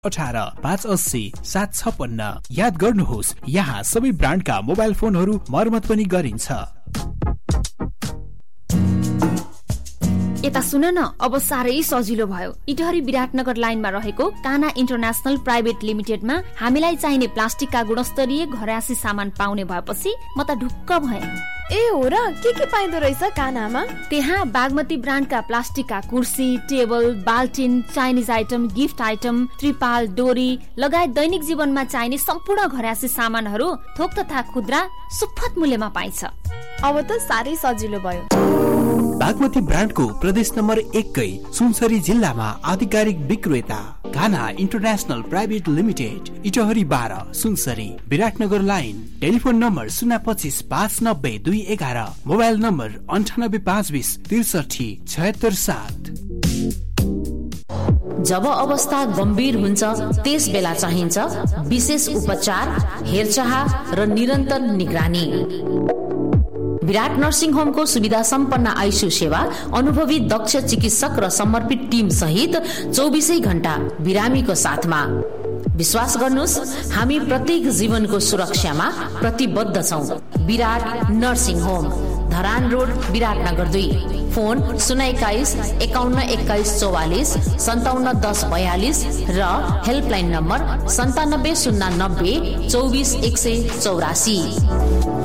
18 580 756। याद गर्नुहोस्, यहाँ सबै ब्रान्डका मोबाइल फोनहरू मर्मत पनि गरिन्छ। यता सुन न, अब साह्रै सजिलो भयो। इटहरी विराटनगर लाइनमा रहेको काना इन्टरनेशनल प्राइभेट लिमिटेडमा हामीलाई चाहिने प्लास्टिकका गुणस्तरीय घरायसी सामान पाउने भएपछि म त ढुक्क भएँ। ए हो र, के पाइदो रहेछ कानामा? त्यहाँ बागमती ब्रान्डका प्लास्टिकका कुर्सी, table, बाल्टिन, Chinese item, gift item, त्रिपाल, डोरी लगायत दैनिक जीवनमा चाहिने सम्पूर्ण घरायसी सामानहरू थोक तथा खुद्रा सुपथ मूल्यमा पाइन्छ। अब त साह्रै सजिलो भयो। बागमती ब्रान्डको प्रदेश नम्बर 1 सुनसरी जिल्लामा आधिकारिक विक्रेता काना international private limited, Itahari 12 Sunsari, Biratnagar line. Telephone number 025 590 211, mobile number 98 520 63 76 7। जब अवस्था गम्भीर हुन्छ त्यस बेला चाहिन्छ विशेष उपचार, हेरचाह र निरन्तर निगरानी। विराट नर्सिङ होमको सुविधा सम्पन्न आइसियु सेवा, अनुभवी दक्ष चिकित्सक र समर्पित टिम सहित 24 घण्टा बिरामीको साथमा। विश्वास गर्नुहोस्, हामी प्रत्येक जीवनको सुरक्षामा प्रतिबद्ध छौं। विराट nursing home, Dharan road, Biratnagar 2। Phone 021 51 21 44 57 10 42 र हेल्पलाइन नम्बर 97 090 24 184।